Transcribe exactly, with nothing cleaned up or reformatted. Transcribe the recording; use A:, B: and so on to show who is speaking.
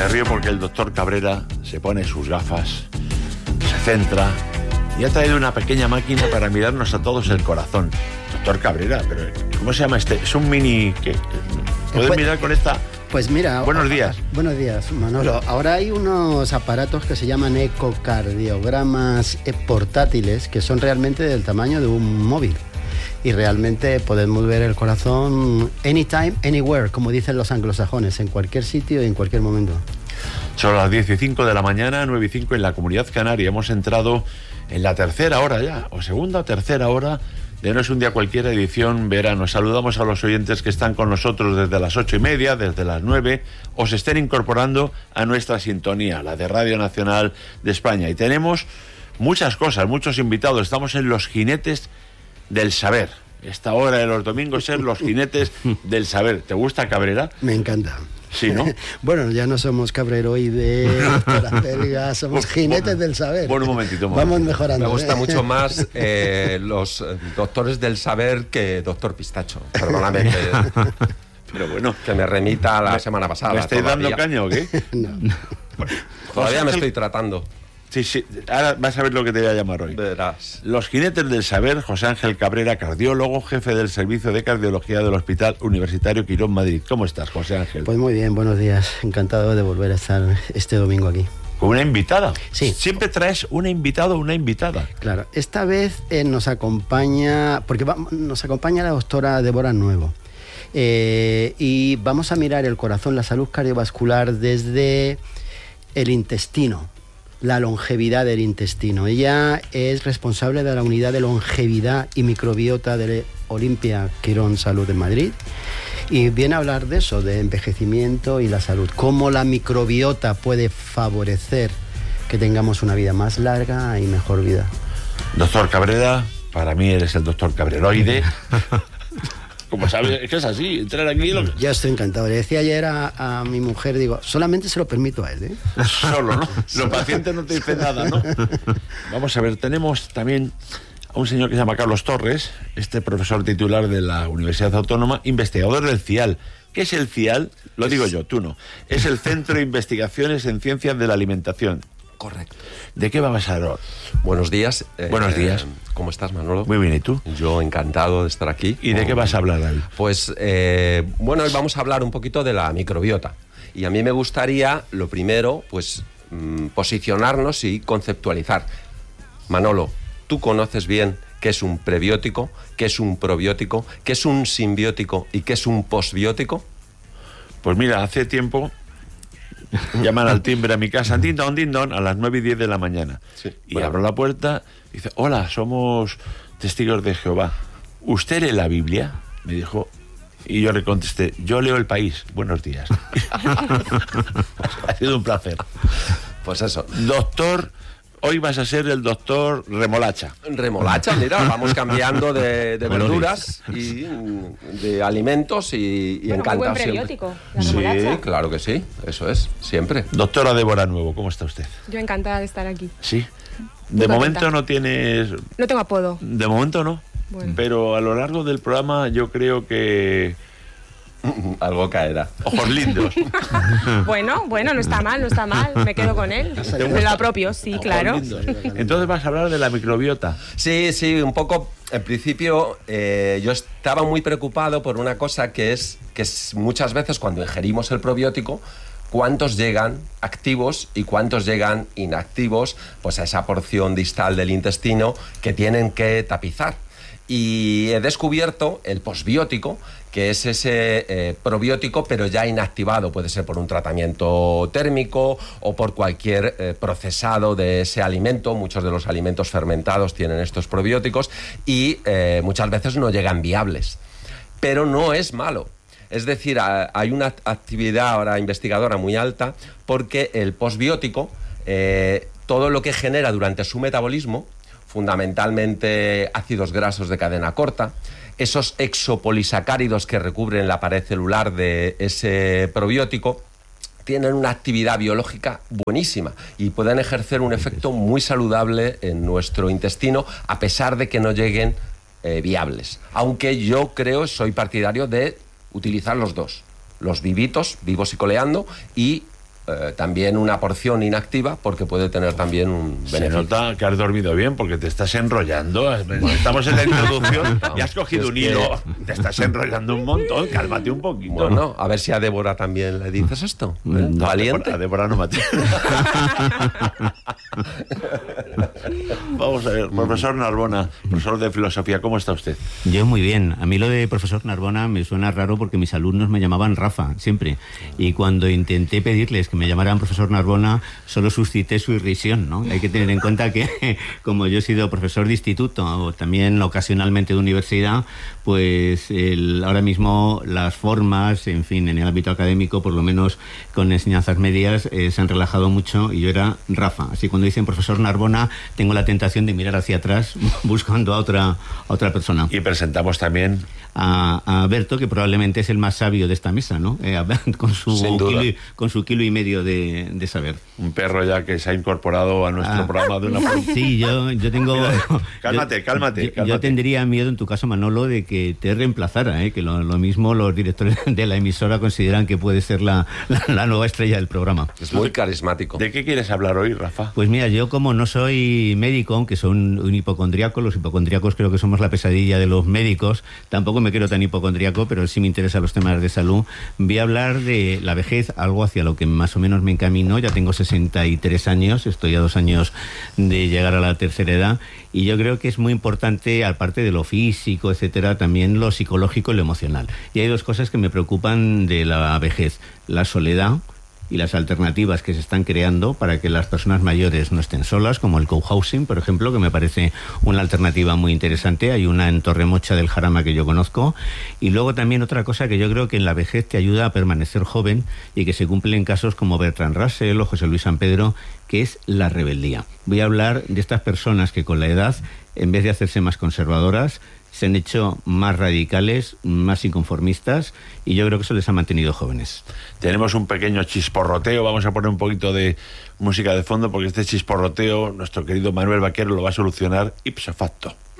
A: Me río porque el doctor Cabrera se pone sus gafas, se centra y ha traído una pequeña máquina para mirarnos a todos el corazón. Doctor Cabrera, pero ¿cómo se llama este? Es un mini... ¿qué? ¿Puedes pues, mirar con esta...?
B: Pues mira...
A: Buenos días.
B: Buenos días, Manolo. Ahora hay unos aparatos que se llaman ecocardiogramas portátiles que son realmente del tamaño de un móvil. Y realmente podemos ver el corazón anytime, anywhere, como dicen los anglosajones, en cualquier sitio y en cualquier momento.
A: Son las diez y cinco de la mañana, nueve y cinco en la Comunidad Canaria. Hemos entrado en la tercera hora ya, o segunda o tercera hora de No es un día cualquiera, edición verano. Saludamos a los oyentes que están con nosotros desde las ocho y media, desde las nueve, o se estén incorporando a nuestra sintonía, la de Radio Nacional de España. Y tenemos muchas cosas, muchos invitados. Estamos en los jinetes del saber. Esta hora de los domingos es los jinetes del saber. ¿Te gusta, Cabrera?
B: Me encanta.
A: Sí, ¿no?
B: Bueno, ya no somos cabreroides, pelgas, somos jinetes del saber.
A: Bueno, un momentito. Un momentito.
B: Vamos mejorando.
C: Me gusta
B: ¿eh?
C: mucho más eh, los doctores del saber que doctor Pistacho. Perdóname que,
A: pero bueno,
C: que me remita a la semana pasada.
A: ¿Me estáis
C: todavía.
A: dando caña o qué?
B: No.
A: Bueno,
C: todavía me
A: Ángel...
C: estoy tratando.
A: Sí, sí, ahora vas a ver lo que te voy a llamar hoy.
C: Verás.
A: Los jinetes del saber, José Ángel Cabrera, cardiólogo, jefe del Servicio de Cardiología del Hospital Universitario Quirón Madrid. ¿Cómo estás, José Ángel?
B: Pues muy bien, buenos días. Encantado de volver a estar este domingo aquí.
A: ¿Con una invitada?
B: Sí.
A: Siempre traes un invitado o una invitada.
B: Claro, esta vez eh, nos acompaña, porque va, nos acompaña la doctora Débora Nuevo. Eh, y vamos a mirar el corazón, la salud cardiovascular desde el intestino. La longevidad del intestino. Ella es responsable de la unidad de longevidad y microbiota de Olimpia Quirón Salud de Madrid y viene a hablar de eso, de envejecimiento y la salud, cómo la microbiota puede favorecer que tengamos una vida más larga y mejor vida.
A: Doctor Cabrera, para mí eres el doctor Cabreroide. Como sabes, es que es así, entrar aquí... Lo...
B: Yo estoy encantado. Le decía ayer a, a mi mujer, digo, solamente se lo permito a él, ¿eh?
A: Solo, ¿no? Los pacientes no te dicen nada, ¿no? Vamos a ver, tenemos también a un señor que se llama Carlos Torres, este profesor titular de la Universidad Autónoma, investigador del C I A L. ¿Qué es el C I A L? Lo digo yo, tú no. Es el Centro de Investigaciones en Ciencias de la Alimentación.
C: Correcto.
A: ¿De qué vamos a hablar?
C: Buenos días.
A: Eh, Buenos días.
C: ¿Cómo estás, Manolo?
A: Muy bien, ¿y tú?
C: Yo encantado de estar aquí.
A: ¿Y de qué vas a hablar hoy?
C: Pues, eh, bueno, hoy vamos a hablar un poquito de la microbiota. Y a mí me gustaría, lo primero, pues, mmm, posicionarnos y conceptualizar. Manolo, ¿tú conoces bien qué es un prebiótico, qué es un probiótico, qué es un simbiótico y qué es un posbiótico?
A: Pues mira, hace tiempo... llaman al timbre a mi casa, din don, din don, a las nueve y diez de la mañana.
C: Sí,
A: y
C: bueno.
A: abro la puerta y dice, hola, somos testigos de Jehová. ¿Usted lee la Biblia? Me dijo. Y yo le contesté, yo leo El País. Buenos días. Ha sido un placer.
C: Pues eso.
A: Doctor, hoy vas a ser el doctor Remolacha.
C: Remolacha, mira, vamos cambiando de, de verduras y de alimentos y, y
D: bueno,
C: encanta
D: muy buen
C: siempre.
D: prebiótico, la
C: Sí,
D: remolacha.
C: claro que sí, eso es, siempre.
A: Doctora Débora Nuevo, ¿cómo está usted?
D: Yo encantada de estar aquí.
A: Sí. De
D: Muy
A: momento
D: contenta.
A: no tienes...
D: No tengo apodo.
A: De momento no.
D: Bueno.
A: Pero a lo largo del programa yo creo que...
C: Algo caerá.
A: Ojos lindos.
D: Bueno, bueno, no está mal, no está mal. Me quedo con él. Me lo apropio, sí,
A: Ojos
D: claro.
A: lindos. Entonces vas a hablar de la microbiota.
C: Sí, sí, un poco. En principio, eh, yo estaba muy preocupado por una cosa que es que es muchas veces cuando ingerimos el probiótico, cuántos llegan activos y cuántos llegan inactivos, pues a esa porción distal del intestino que tienen que tapizar. Y he descubierto el posbiótico, que es ese eh, probiótico pero ya inactivado, puede ser por un tratamiento térmico o por cualquier eh, procesado de ese alimento. Muchos de los alimentos fermentados tienen estos probióticos y eh, muchas veces no llegan viables, pero no es malo. Es decir, a, hay una actividad ahora investigadora muy alta porque el posbiótico, eh, todo lo que genera durante su metabolismo, fundamentalmente ácidos grasos de cadena corta, esos exopolisacáridos que recubren la pared celular de ese probiótico, tienen una actividad biológica buenísima y pueden ejercer un efecto muy saludable en nuestro intestino a pesar de que no lleguen eh, viables. Aunque yo creo, soy partidario de utilizar los dos, los vivitos, vivos y coleando, y eh, también una porción inactiva porque puede tener también un beneficio.
A: Se nota que has dormido bien porque te estás enrollando. Estamos en la introducción y has cogido
C: Es
A: un
C: que-
A: hilo. Te estás enrollando un montón. Cálmate un poquito.
C: Bueno, a ver si a Débora también le dices esto. ¿eh?
A: No,
C: Valiente.
A: A Débora no me atiende. Vamos a ver, profesor Narbona, profesor de filosofía, ¿cómo está usted?
E: Yo muy bien. A mí lo de profesor Narbona me suena raro porque mis alumnos me llamaban Rafa, siempre. Y cuando intenté pedirles que me llamaran profesor Narbona, solo suscité su irrisión, ¿no? Hay que tener en cuenta que, como yo he sido profesor de instituto o también ocasionalmente de universidad, pues el, ahora mismo las formas, en fin, en el ámbito académico, por lo menos con enseñanzas medias, eh, se han relajado mucho y yo era Rafa. Así cuando dicen profesor Narbona, tengo la tentación de mirar hacia atrás buscando a otra, a otra persona.
A: Y presentamos también
E: A, a Berto, que probablemente es el más sabio de esta mesa, ¿no? Eh, a- con, su
C: Sin duda.
E: kilo y, con su kilo y medio de, de saber.
A: un perro ya que se ha incorporado a nuestro
E: Ah.
A: programa de una forma.
E: Sí, yo, yo tengo...
A: Cálmate,
E: yo-
A: cálmate,
E: yo-
A: cálmate.
E: Yo tendría miedo, en tu caso, Manolo, de que te reemplazara, ¿eh? Que lo, lo mismo los directores de la emisora consideran que puede ser la, la, la nueva estrella del programa.
C: Es muy carismático.
A: ¿De qué quieres hablar hoy, Rafa?
E: Pues mira, yo como no soy médico, aunque soy un, un hipocondriaco, los hipocondriacos creo que somos la pesadilla de los médicos, tampoco me quiero tan hipocondriaco, pero sí me interesan los temas de salud. Voy a hablar de la vejez, algo hacia lo que más o menos me encamino. Ya tengo sesenta y tres años, estoy a dos años de llegar a la tercera edad, y yo creo que es muy importante, aparte de lo físico, etcétera, también lo psicológico y lo emocional. Y hay dos cosas que me preocupan de la vejez: la soledad y las alternativas que se están creando para que las personas mayores no estén solas, como el cohousing, por ejemplo, que me parece una alternativa muy interesante. Hay una en Torremocha del Jarama que yo conozco. Y luego también otra cosa que yo creo que en la vejez te ayuda a permanecer joven y que se cumple en casos como Bertrand Russell o José Luis San Pedro, que es la rebeldía. Voy a hablar de estas personas que con la edad, en vez de hacerse más conservadoras, se han hecho más radicales, más inconformistas, y yo creo que eso les ha mantenido jóvenes.
A: Tenemos un pequeño chisporroteo, vamos a poner un poquito de música de fondo porque este chisporroteo nuestro querido Manuel Vaquero lo va a solucionar ipso facto.